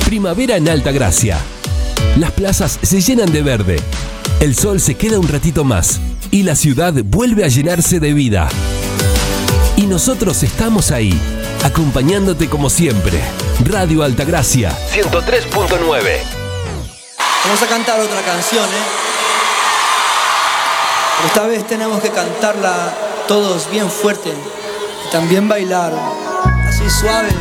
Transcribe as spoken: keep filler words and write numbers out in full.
Primavera en Altagracia. Las plazas se llenan de verde. El sol se queda un ratito más y la ciudad vuelve a llenarse de vida. Y nosotros estamos ahí, acompañándote como siempre. Radio Altagracia ciento tres punto nueve. Vamos a cantar otra canción, ¿eh? Pero esta vez tenemos que cantarla todos bien fuerte y también bailar así suave.